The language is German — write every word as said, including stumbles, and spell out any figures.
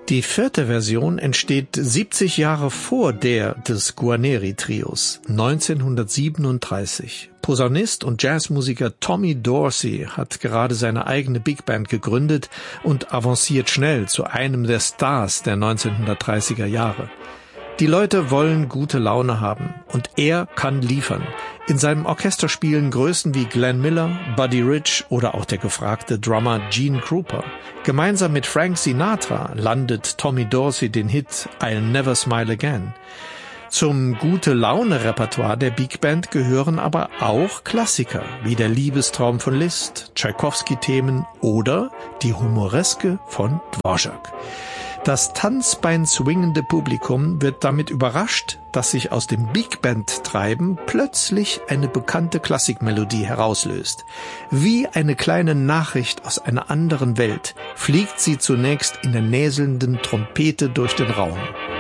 Die vierte Version entsteht siebzig Jahre vor der des Guarneri-Trios, neunzehnhundertsiebenunddreißig. Posaunist und Jazzmusiker Tommy Dorsey hat gerade seine eigene Big Band gegründet und avanciert schnell zu einem der Stars der neunzehnhundertdreißiger Jahre. Die Leute wollen gute Laune haben und er kann liefern. In seinem Orchester spielen Größen wie Glenn Miller, Buddy Rich oder auch der gefragte Drummer Gene Krupa. Gemeinsam mit Frank Sinatra landet Tommy Dorsey den Hit I'll Never Smile Again. Zum Gute-Laune-Repertoire der Big Band gehören aber auch Klassiker wie der Liebestraum von Liszt, Tschaikowski-Themen oder die Humoreske von Dvorak. Das tanzbein-swingende Publikum wird damit überrascht, dass sich aus dem Big Band-Treiben plötzlich eine bekannte Klassikmelodie herauslöst. Wie eine kleine Nachricht aus einer anderen Welt fliegt sie zunächst in der näselnden Trompete durch den Raum.